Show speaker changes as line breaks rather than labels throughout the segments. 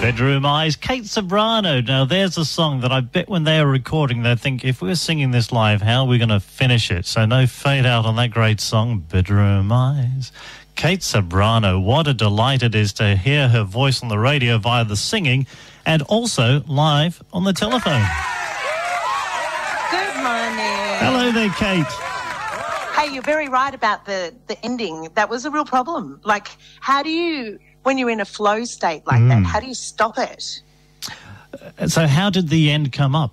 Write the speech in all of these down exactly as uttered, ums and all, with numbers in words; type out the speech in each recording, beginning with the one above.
Bedroom Eyes, Kate Ceberano. Now, there's a song that I bet when they are recording, they think, if we're singing this live, how are we going to finish it? So no fade out on that great song, Bedroom Eyes. Kate Ceberano, what a delight it is to hear her voice on the radio via the singing and also live on the telephone.
Good morning.
Hello there, Kate.
Hey, you're very right about the, the ending. That was a real problem. Like, how do you... when you're in a flow state like mm. that, how do you stop it?
Uh, so how did the end come up?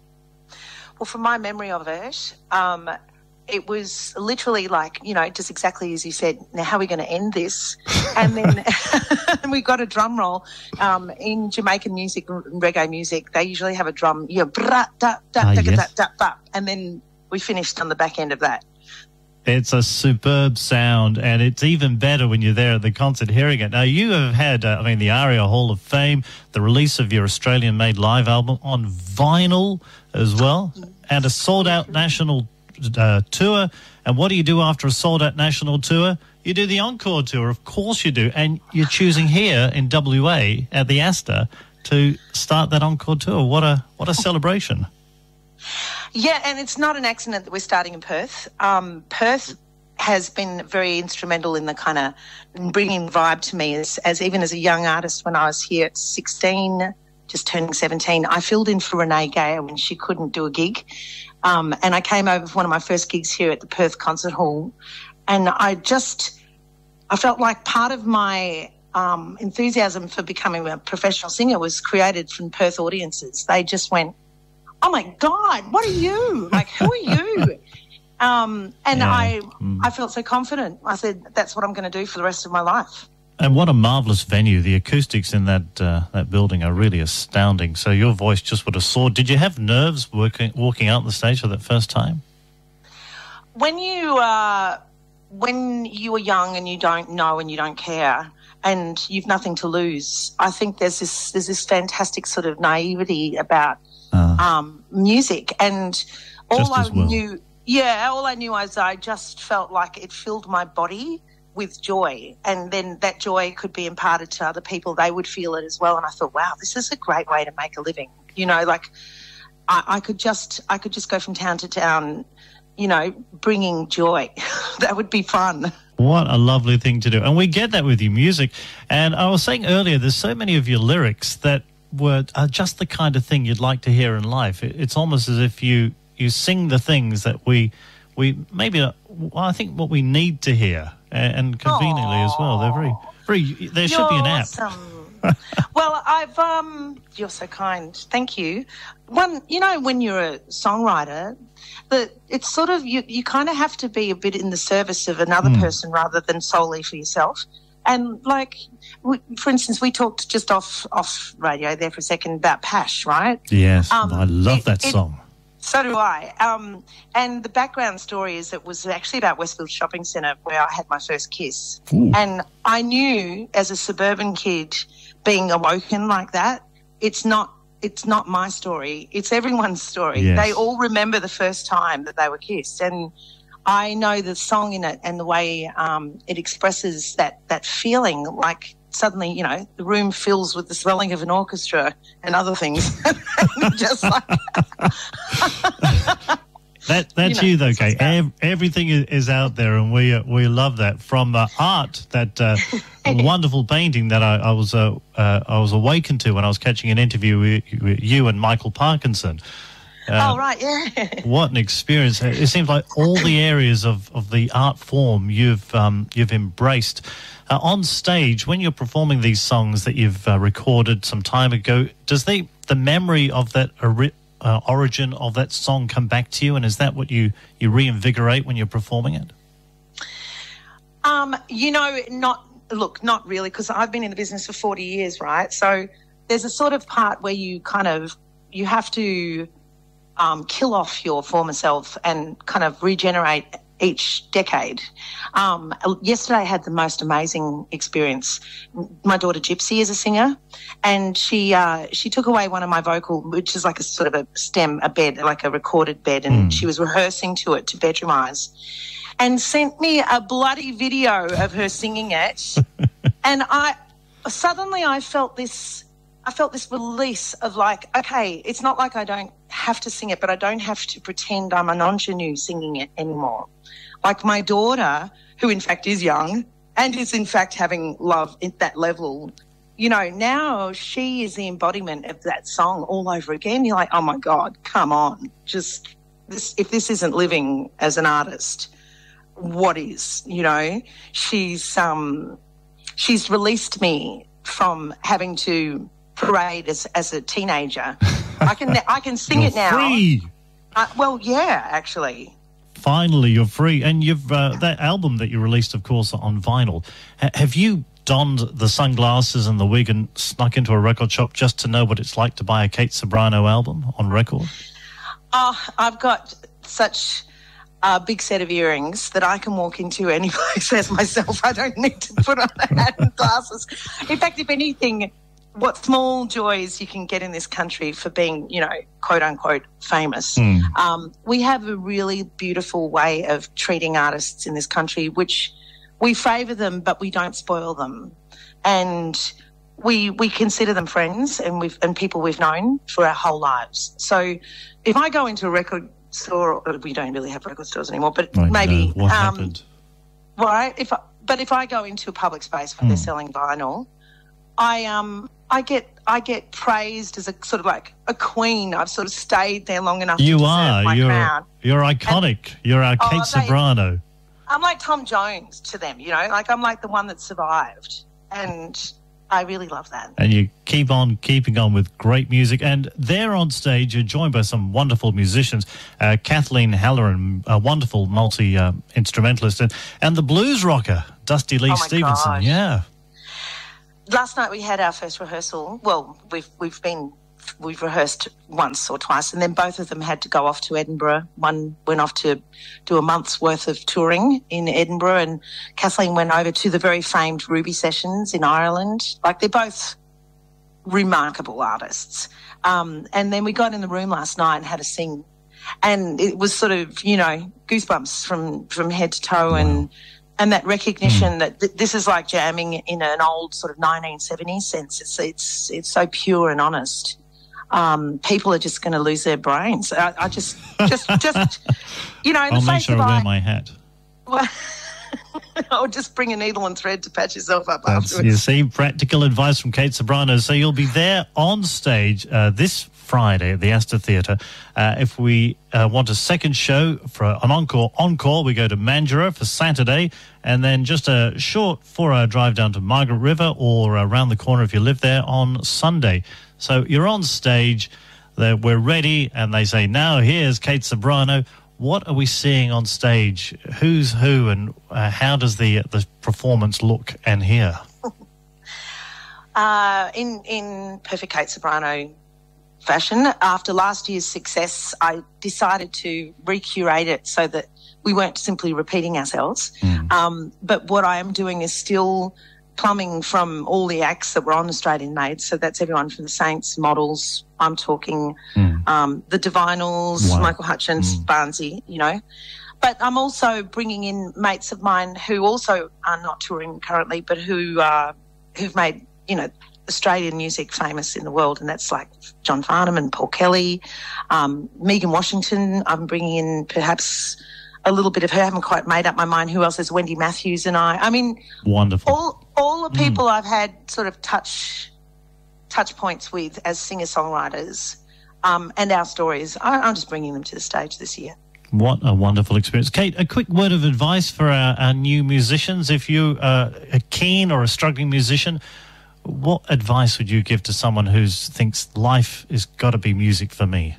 Well, from my memory of it, um, it was literally like, you know, just exactly as you said, now how are we going to end this? And then we got a drum roll. Um, in Jamaican music, reggae music, they usually have a drum, you know, bra, da, da,
ah,
da,
yes.
da, da, da, and then we finished on the back end of that.
It's a superb sound, and it's even better when you're there at the concert hearing it. Now, you have had, uh, I mean, the ARIA Hall of Fame, the release of your Australian-made live album on vinyl as well, and a sold-out national uh, tour. And what do you do after a sold-out national tour? You do the encore tour, of course you do, and you're choosing here in W A at the Astor to start that encore tour. What a what a celebration.
Yeah, and it's not an accident that we're starting in Perth. Um, Perth has been very instrumental in the kind of bringing vibe to me as, as even as a young artist when I was here at sixteen, just turning seventeen. I filled in for Renee Gayer when she couldn't do a gig. Um, and I came over for one of my first gigs here at the Perth Concert Hall. And I just, I felt like part of my um, enthusiasm for becoming a professional singer was created from Perth audiences. They just went, oh, my God, what are you? Like, who are you? Um, and yeah. I mm. I felt so confident. I said, that's what I'm going to do for the rest of my life.
And what a marvellous venue. The acoustics in that uh, that building are really astounding. So your voice just would have soared. Did you have nerves working, walking out on the stage for that first time?
When you, uh, when you are young and you don't know and you don't care and you've nothing to lose, I think there's this there's this fantastic sort of naivety about Uh, um, music, and all I
well.
knew, yeah, all I knew was I just felt like it filled my body with joy, and then that joy could be imparted to other people. They would feel it as well, and I thought, wow, this is a great way to make a living. You know, like I, I could just, I could just go from town to town, you know, bringing joy. That would be fun.
What a lovely thing to do, and we get that with your music. And I was saying earlier, there's so many of your lyrics that were are just the kind of thing you'd like to hear in life. It's almost as if you you sing the things that we we maybe well, I think what we need to hear, and conveniently Aww. as well. They're very very. There should
you're
be an app.
Awesome. Well, I've um. You're so kind. Thank you. One, you know, when you're a songwriter, that it's sort of you. You kind of have to be a bit in the service of another mm. person rather than solely for yourself. And like, we, for instance, we talked just off off radio there for a second about Pash, right?
Yes,
um,
I love
it,
that
it,
song.
So do I. Um, and the background story is it was actually about Westfield Shopping Centre where I had my first kiss.
Ooh.
And I knew as a suburban kid being awoken like that, it's not it's not my story. It's everyone's story.
Yes.
They all remember the first time that they were kissed. And I know the song in it and the way um, it expresses that, that feeling, like suddenly, you know, the room fills with the swelling of an orchestra and other things. Just like
that, that's you, know, you though, Kate. Ev- everything is out there, and we uh, we love that. From uh, art, that uh, wonderful painting that I, I was uh, uh, I was awakened to when I was catching an interview with, with you and Michael Parkinson.
Uh, oh, right, yeah.
What an experience. It seems like all the areas of, of the art form you've um, you've embraced. Uh, on stage, when you're performing these songs that you've uh, recorded some time ago, does they, the memory of that ori- uh, origin of that song come back to you, and is that what you, you reinvigorate when you're performing it?
Um, you know, not, look, not really, because I've been in the business for forty years, right? So there's a sort of part where you kind of, you have to Um, kill off your former self and kind of regenerate each decade. Um, yesterday I had the most amazing experience. My daughter Gypsy is a singer, and she uh, she took away one of my vocal, which is like a sort of a stem, a bed, like a recorded bed, and mm. she was rehearsing to it to Bedroom Eyes, and sent me a bloody video of her singing it. And I suddenly I felt this I felt this release of like, okay, it's not like I don't have to sing it, but I don't have to pretend I'm an ingenue singing it anymore. Like my daughter, who in fact is young and is in fact having love at that level, you know, now she is the embodiment of that song all over again. You're like, oh my God, come on. Just this, if this isn't living as an artist, what is, you know? She's, um, she's released me from having to parade as, as a teenager. I can, I can sing
You're
it now.
Free.
Uh, well, yeah, actually.
Finally, you're free. And you've uh, that album that you released, of course, on vinyl. H- have you donned the sunglasses and the wig and snuck into a record shop just to know what it's like to buy a Kate Ceberano album on record?
Oh, I've got such a big set of earrings that I can walk into any place as myself. I don't need to put on a hat and glasses. In fact, if anything, what small joys you can get in this country for being, you know, quote unquote famous.
Mm.
Um, we have a really beautiful way of treating artists in this country, which we favour them, but we don't spoil them. And we we consider them friends and we've and people we've known for our whole lives. So if I go into a record store, we don't really have record stores anymore, but
I
maybe
know. What
um,
happened?
right. If I, but if I go into a public space where
Mm.
they're selling vinyl, I um I get I get praised as a sort of like a queen. I've sort of stayed there long enough.
You
to deserve
are.
my
You're
crown.
you're iconic. And, you're our
oh,
Kate
they,
Ceberano.
I'm like Tom Jones to them, you know. Like I'm like the one that survived, and I really love that.
And you keep on keeping on with great music. And there on stage, you're joined by some wonderful musicians. Uh, Kathleen Halloran, a wonderful multi-instrumentalist, uh, and, and the blues rocker, Dusty Lee
Oh my
Stevenson.
gosh.
Yeah.
Last night we had our first rehearsal. Well, we've we've been we've rehearsed once or twice, and then both of them had to go off to Edinburgh. One went off to do a month's worth of touring in Edinburgh, and Kathleen went over to the very famed Ruby Sessions in Ireland. Like they're both remarkable artists. Um, and then we got in the room last night and had a sing, and it was sort of, you know, goosebumps from from head to toe. Wow. and. And that recognition mm. that th- this is like jamming in an old sort of nineteen seventies sense. It's it's it's so pure and honest. Um, people are just going to lose their brains. I, I just, just, just, you know, in
I'll
the
make
face
sure
of
I wear
I,
my hat.
Well, I'll just bring a needle and thread to patch yourself up
That's,
afterwards.
you see, practical advice from Kate Ceberano. So you'll be there on stage uh, this Friday at the Astor Theatre. Uh, if we uh, want a second show for an encore, encore, we go to Mandurah for Saturday, and then just a short four-hour drive down to Margaret River or around the corner if you live there on Sunday. So you're on stage, we're ready, and they say, now here's Kate Ceberano. What are we seeing on stage? Who's who, and uh, how does the the performance look and hear?
Uh, in in perfect Kate Ceberano fashion, after last year's success, I decided to recurate it so that we weren't simply repeating ourselves. Mm. Um, but what I am doing is still plumbing from all the acts that were on Australian Made. So that's everyone from the Saints, Models. I'm talking mm. um, the Divinals, wow. Michael Hutchins, mm. Barnsey, you know. But I'm also bringing in mates of mine who also are not touring currently, but who uh, who've made, you know, Australian music famous in the world, and that's like John Farnham and Paul Kelly, um, Megan Washington. I'm bringing in perhaps a little bit of her. I haven't quite made up my mind who else. There's Wendy Matthews and I. I mean,
wonderful.
All all the people
mm.
I've had sort of touch touch points with as singer-songwriters um, and our stories, I, I'm just bringing them to the stage this year.
What a wonderful experience. Kate, a quick word of advice for our, our new musicians. If you are a keen or a struggling musician, what advice would you give to someone who thinks life has got to be music for me?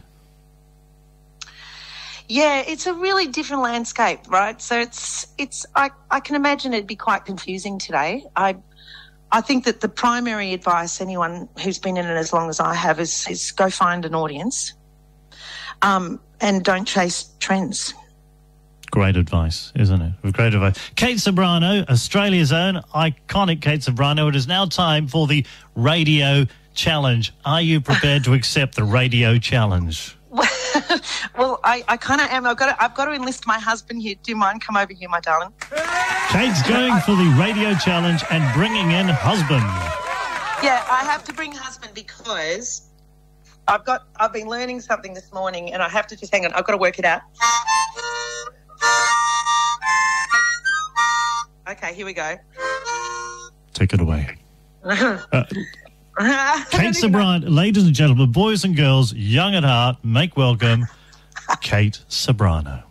Yeah, it's a really different landscape, right? So it's it's I, I can imagine it'd be quite confusing today. I I think that the primary advice anyone who's been in it as long as I have is is go find an audience, um, and don't chase trends.
Great advice, isn't it? Great advice. Kate Ceberano, Australia's own iconic Kate Ceberano. It is now time for the radio challenge. Are you prepared to accept the radio challenge?
Well, I, I kind of am. I've got to, I've got to enlist my husband here. Do you mind? Come over here, my darling.
Kate's going for the radio challenge and bringing in husband.
Yeah, I have to bring husband because I've got. I've been learning something this morning, and I have to just hang on. I've got to work it out. Okay, here we go.
Take it away. Uh, Kate Ceberano, ladies and gentlemen, boys and girls, young at heart, make welcome Kate Ceberano.